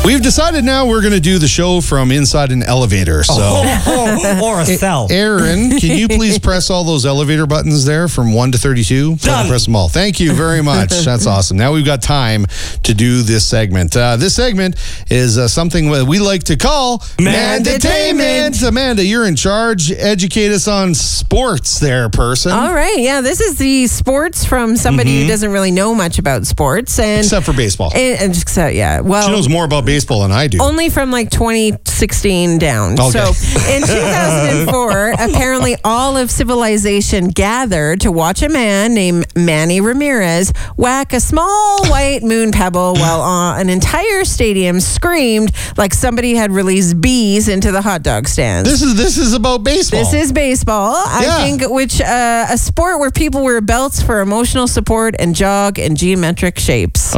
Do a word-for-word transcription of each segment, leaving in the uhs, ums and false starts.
We've decided now we're going to do the show from inside an elevator. So, oh, or a cell. Aaron, can you please press all those elevator buttons there from one to thirty-two? Done. Press them all. Thank you very much. That's awesome. Now we've got time to do this segment. Uh, this segment is uh, something we like to call Mandatainment. Amanda, you're in charge. Educate us on sports there, person. All right. Yeah, this is the sports from somebody mm-hmm. who doesn't really know much about sports. and Except for baseball. And, and except, yeah. Well, she knows more about baseball than I do. Only from like twenty sixteen down. Okay. So in two thousand four, apparently all of civilization gathered to watch a man named Manny Ramirez whack a small white moon pebble while uh, an entire stadium screamed like somebody had released bees into the hot dog stands. This is this is about baseball. This is baseball, I Yeah. think, which uh, a sport where people wear belts for emotional support and jog in geometric shapes.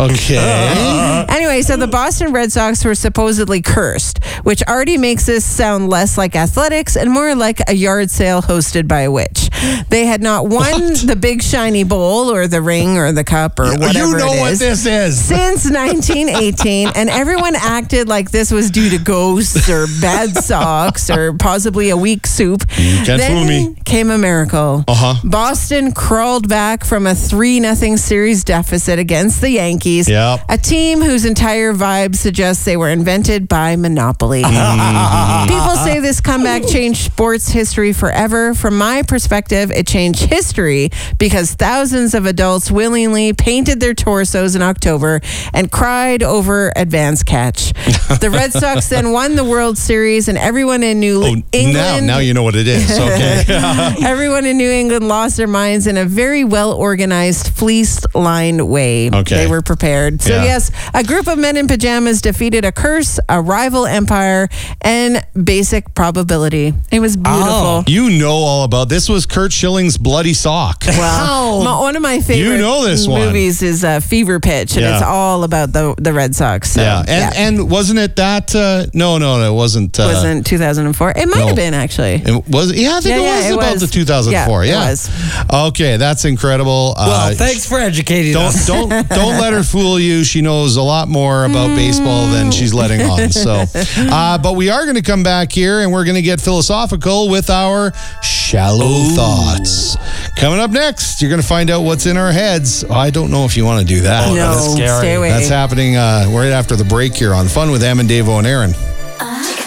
Okay. Anyway, so the Boston Red Sox were supposedly cursed, which already makes this sound less like athletics and more like a yard sale hosted by a witch. They had not won What? the big shiny bowl or the ring or the cup or whatever You know it what is this is. since nineteen eighteen, and everyone acted like this was due to ghosts or bad socks or possibly a weak soup. You can't then fool me. Came a miracle. Uh-huh. Boston crawled back from a three nothing series deficit against the Yankees, Yep. a team whose entire vibe suggests they were invented by Monopoly. Mm-hmm. People say this comeback changed sports history forever. From my perspective, it changed history because thousands of adults willingly painted their torsos in October and cried over advance catch. The Red Sox then won the World Series, and everyone in New Oh, England... now, now you know what it is. Okay. Everyone in New England lost their minds in a very well-organized, fleece-lined way. Okay. They were prepared. So Yeah. yes, a group of men in pajamas defeated a curse, a rival empire, and basic probability. It was beautiful. Oh. You know all about this. Was Kurt Schilling's Bloody Sock. Well, my- one of my favorite You know this one. movies is uh, Fever Pitch, and Yeah. it's all about the the Red Sox. So, yeah. And and wasn't it that? Uh, no, no, no, it wasn't. Uh, wasn't two thousand four? It might no. have been, actually. It was. Yeah, I think Yeah, it yeah, was it about was. the two thousand four. Yeah, Yeah, it was. Okay, that's incredible. Well, uh, thanks for educating Don't us. don't don't let her fool you. She knows a lot more about baseball than she's letting on. So, uh, but we are going to come back here and we're going to get philosophical with our shallow thoughts. Coming up next, you're going to find out what's in our heads. I don't know if you want to do that. Oh, No, that's scary. stay away. That's happening uh, right after the break here on Fun with Em and Davo and Aaron.